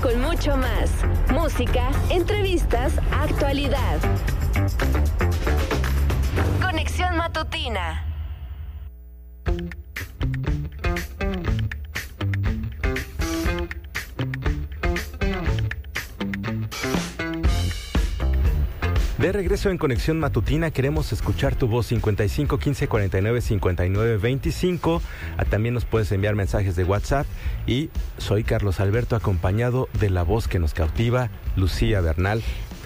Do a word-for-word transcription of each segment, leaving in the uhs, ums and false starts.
con mucho más. Música, entrevistas, actualidad. Conexión Matutina. De regreso en Conexión Matutina, queremos escuchar tu voz. Cincuenta y cinco, quince, cuarenta y nueve, cincuenta y nueve, veinticinco. Ah, también nos puedes enviar mensajes de WhatsApp. Y soy Carlos Alberto, acompañado de la voz que nos cautiva, Lucía Bernal.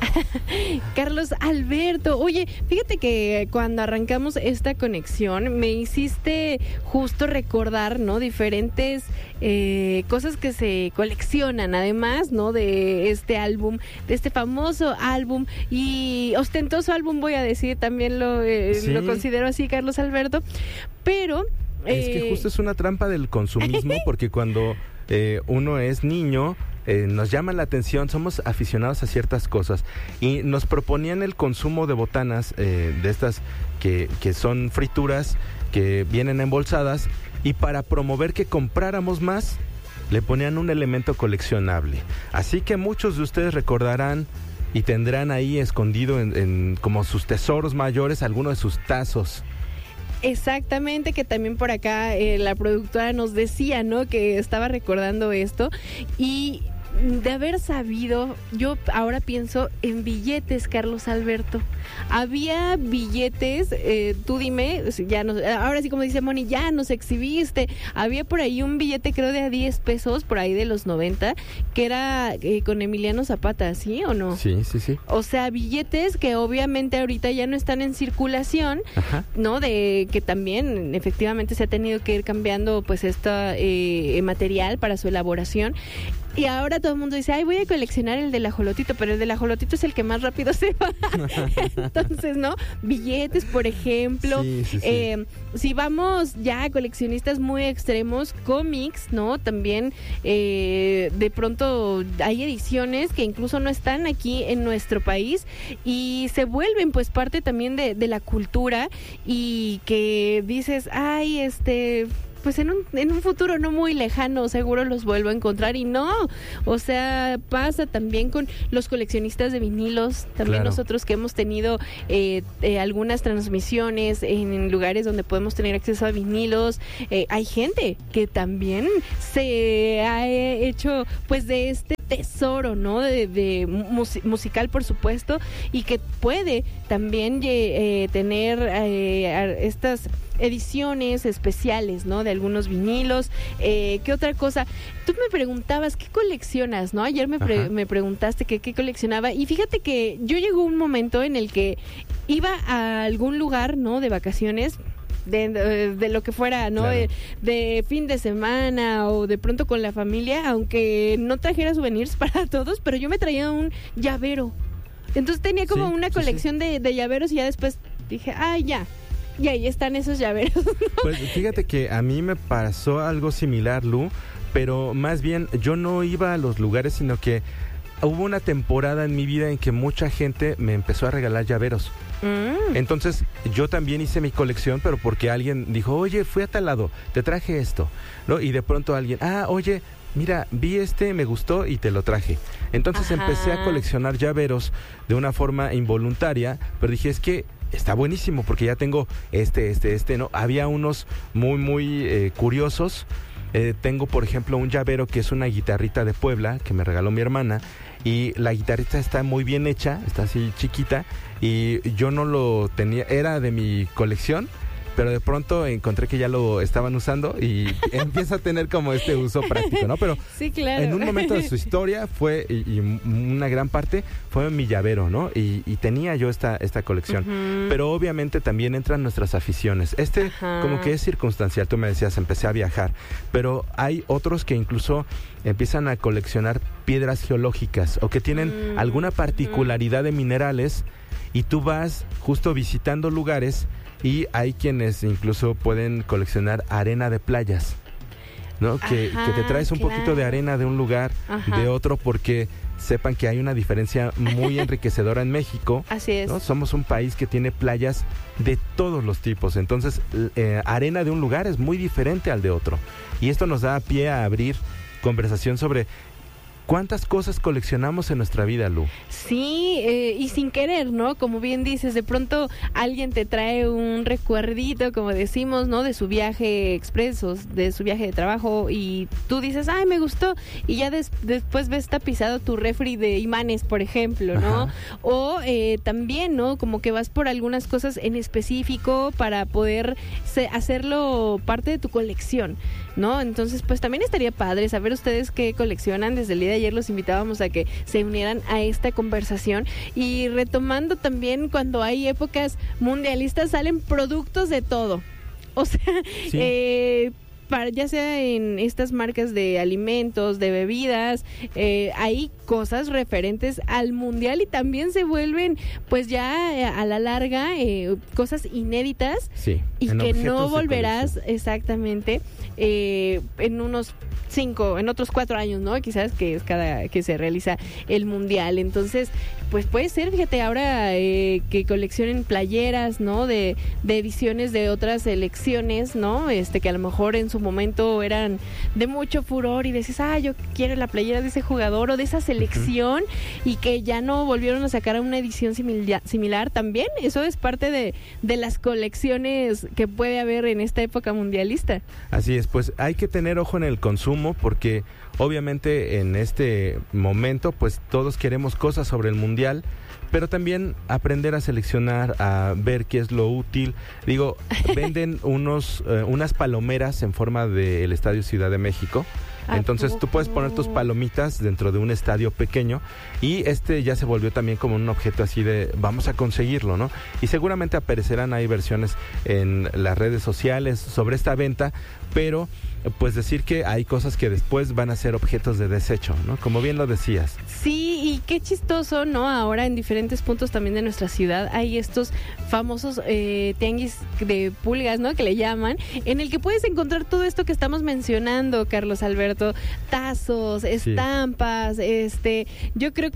Carlos Alberto, oye, fíjate que cuando arrancamos esta conexión me hiciste justo recordar, ¿no? Diferentes eh, cosas que se coleccionan, además, ¿no? De este álbum, de este famoso álbum y ostentoso álbum, voy a decir, también lo, eh, sí. lo considero así, Carlos Alberto, pero... Es eh... que justo es una trampa del consumismo, porque cuando eh, uno es niño... Eh, nos llama la atención, somos aficionados a ciertas cosas y nos proponían el consumo de botanas eh, de estas que, que son frituras que vienen embolsadas, y para promover que compráramos más le ponían un elemento coleccionable. Así que muchos de ustedes recordarán y tendrán ahí escondido en, en como sus tesoros mayores algunos de sus tazos. Exactamente, que también por acá eh, la productora nos decía, ¿no? Que estaba recordando esto y de haber sabido, yo ahora pienso en billetes, Carlos Alberto. Había billetes, eh, tú dime, ya nos, ahora sí como dice Moni, ya nos exhibiste. Había por ahí un billete, creo de a diez pesos, por ahí de los noventa, que era eh, con Emiliano Zapata, ¿sí o no? Sí, sí, sí. O sea, billetes que obviamente ahorita ya no están en circulación, ajá, ¿no? De que también efectivamente se ha tenido que ir cambiando pues este eh, material para su elaboración. Y ahora todo el mundo dice, ay, voy a coleccionar el del ajolotito, pero el del ajolotito es el que más rápido se va. Entonces, ¿no? Billetes, por ejemplo. Sí, sí, sí. Eh, si vamos ya a coleccionistas muy extremos, cómics, ¿no? También eh, de pronto hay ediciones que incluso no están aquí en nuestro país y se vuelven pues parte también de, de la cultura, y que dices, ay, este... pues en un, en un futuro no muy lejano seguro los vuelvo a encontrar, y no, o sea, pasa también con los coleccionistas de vinilos, también claro. Nosotros que hemos tenido eh, eh, algunas transmisiones en lugares donde podemos tener acceso a vinilos, eh, hay gente que también se ha hecho pues de este tesoro, ¿no? De, de mus- musical, por supuesto, y que puede también eh, tener eh, estas ediciones especiales, ¿no? De algunos vinilos. Eh, ¿Qué otra cosa? Tú me preguntabas, ¿qué coleccionas, no? Ayer me, pre- me preguntaste que qué coleccionaba, y fíjate que yo llegó un momento en el que iba a algún lugar, ¿no? De vacaciones, De, de, de lo que fuera, ¿no? Claro. De, de fin de semana o de pronto con la familia, aunque no trajera souvenirs para todos, pero yo me traía un llavero. Entonces tenía como sí, una colección sí, sí. De, de llaveros, y ya después dije, ay, ya. Y ahí están esos llaveros, ¿no? Pues fíjate que a mí me pasó algo similar, Lu, pero más bien yo no iba a los lugares, sino que hubo una temporada en mi vida en que mucha gente me empezó a regalar llaveros. Mm. Entonces yo también hice mi colección, pero porque alguien dijo, oye, fui a tal lado, te traje esto, ¿no? Y de pronto alguien, ah, oye, mira, vi este, me gustó y te lo traje. Entonces Ajá. empecé a coleccionar llaveros de una forma involuntaria, pero dije, es que está buenísimo porque ya tengo este, este, este, ¿no? Había unos muy, muy eh, curiosos. Eh, tengo, por ejemplo, un llavero que es una guitarrita de Puebla que me regaló mi hermana, y la guitarrita está muy bien hecha, está así chiquita, y yo no lo tenía, era de mi colección, pero de pronto encontré que ya lo estaban usando y empieza a tener como este uso práctico, ¿no? Pero sí, claro. En un momento de su historia fue, y, y una gran parte, fue mi llavero, ¿no? Y, y tenía yo esta, esta colección. Uh-huh. Pero obviamente también entran nuestras aficiones. Este uh-huh. como que es circunstancial, tú me decías, empecé a viajar, pero hay otros que incluso empiezan a coleccionar piedras geológicas o que tienen uh-huh. alguna particularidad de minerales, y tú vas justo visitando lugares. Y hay quienes incluso pueden coleccionar arena de playas, ¿no? Que, Ajá, que te traes un claro. poquito de arena de un lugar, Ajá. de otro, porque sepan que hay una diferencia muy enriquecedora en México. Así es. ¿no? Somos un país que tiene playas de todos los tipos, entonces eh, arena de un lugar es muy diferente al de otro. Y esto nos da pie a abrir conversación sobre ¿Cuántas cosas coleccionamos en nuestra vida, Lu? Sí, eh, y sin querer, ¿no? Como bien dices, de pronto alguien te trae un recuerdito, como decimos, ¿no? De su viaje expreso, de su viaje de trabajo, y tú dices, ay, me gustó, y ya des- después ves tapizado tu refri de imanes, por ejemplo, ¿no? Ajá. O eh, también, ¿no? Como que vas por algunas cosas en específico para poder se- hacerlo parte de tu colección, ¿no? Entonces, pues también estaría padre saber ustedes qué coleccionan. Desde el día de ayer los invitábamos a que se unieran a esta conversación, y retomando también, cuando hay épocas mundialistas salen productos de todo, o sea, Sí. eh, para, ya sea en estas marcas de alimentos, de bebidas, eh, hay cosas referentes al mundial, y también se vuelven pues ya eh, a la larga eh, cosas inéditas, Sí. y en que objetos no de volverás colección. exactamente eh, en unos cinco, en otros cuatro años, ¿no? Quizás, que es cada que se realiza el mundial. Entonces, pues puede ser, fíjate, ahora eh, que coleccionen playeras, ¿no? De, de ediciones de otras selecciones, ¿no? Este, que a lo mejor en su momento eran de mucho furor, y dices, ah, yo quiero la playera de ese jugador o de esa selección, uh-huh. y que ya no volvieron a sacar una edición similar, similar también. Eso es parte de, de las colecciones que puede haber en esta época mundialista. Así es, pues hay que tener ojo en el consumo, porque obviamente en este momento pues todos queremos cosas sobre el mundial, pero también aprender a seleccionar, a ver qué es lo útil. Digo, venden unos eh, unas palomeras en forma del Estadio Ciudad de México. Entonces tú puedes poner tus palomitas dentro de un estadio pequeño, y este ya se volvió también como un objeto así de vamos a conseguirlo, ¿no? Y seguramente aparecerán ahí versiones en las redes sociales sobre esta venta, pero pues decir que hay cosas que después van a ser objetos de desecho, ¿no? Como bien lo decías. Sí, y qué chistoso, ¿no? Ahora en diferentes puntos también de nuestra ciudad hay estos famosos eh, tianguis de pulgas, ¿no? Que le llaman, en el que puedes encontrar todo esto que estamos mencionando, Carlos Alberto, tazos, estampas, sí. este, yo creo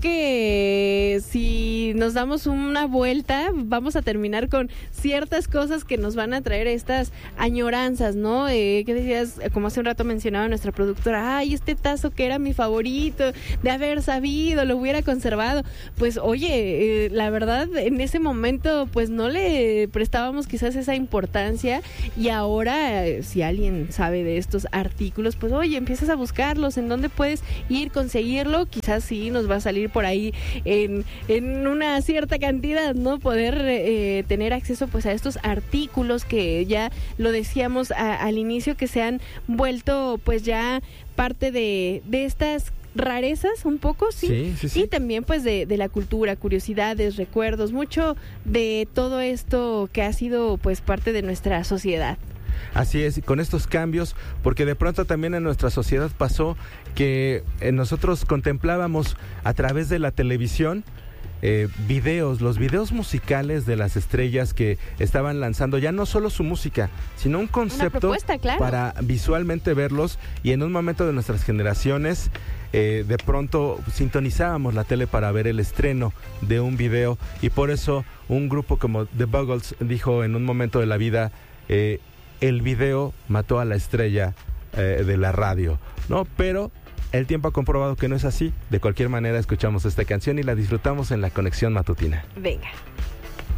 que si nos damos una vuelta vamos a terminar con ciertas cosas que nos van a traer estas añoranzas, ¿no? Eh, ¿Qué decías? Como hace un rato mencionaba nuestra productora, ay, este tazo que era mi favorito, de haber sabido, lo hubiera conservado. Pues oye, eh, la verdad, en ese momento pues no le prestábamos quizás esa importancia, y ahora eh, si alguien sabe de estos artículos, pues oye, empiezas a buscarlos, en dónde puedes ir, conseguirlo, quizás sí nos va a salir por ahí en, en una cierta cantidad, ¿no? Poder eh, tener acceso pues a estos artículos que ya lo decíamos a, al inicio, que se han vuelto pues ya parte de, de estas rarezas un poco, sí, sí, sí, sí. Y también pues de, de la cultura, curiosidades, recuerdos, mucho de todo esto que ha sido pues parte de nuestra sociedad. Así es, y con estos cambios, porque de pronto también en nuestra sociedad pasó que eh, nosotros contemplábamos a través de la televisión Eh, videos, los videos musicales de las estrellas que estaban lanzando ya no solo su música, sino un concepto claro. para visualmente verlos, y en un momento de nuestras generaciones eh, de pronto sintonizábamos la tele para ver el estreno de un video, y por eso un grupo como The Buggles dijo en un momento de la vida, eh, el video mató a la estrella eh, de la radio, ¿no? Pero el tiempo ha comprobado que no es así. De cualquier manera, escuchamos esta canción y la disfrutamos en la conexión matutina. Venga.